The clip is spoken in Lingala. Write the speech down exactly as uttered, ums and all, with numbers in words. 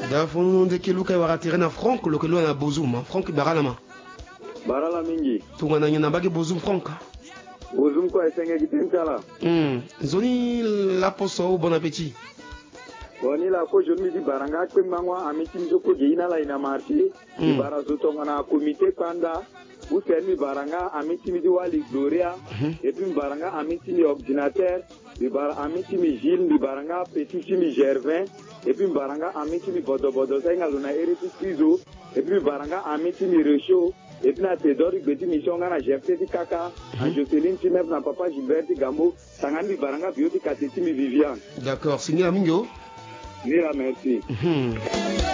Dafu de kiluka wa retirer na franc lo kelo na bozuma franc baralama. Barala mingi. Tunga na nyana bagi bozum franc. Bozum ko esenge kitentala. Hmm. Zoni la poso bon appétit. Boni la ko joni di baranga ko mangwa amiti mjoko je ina la ina marché. Di barazo tonga na comité panda. Vous faites mi baranga amiti mi di wali Gloria. Et puis baranga amiti mi ordinateur. Di bar amiti mi Gilles, di baranga petit mi Gervin. Et puis baranga amiti mi bodo bodo senga luna eriti pizo. Et puis baranga amiti mi Recho. Et puis na Tedori beti mi shonga na Jefte di kaka. A Jocelyn Timef na papa Gilbert Gambo. Sangani baranga bioti kateti mi Viviane. D'accord, signé Amingo. Mira, merci.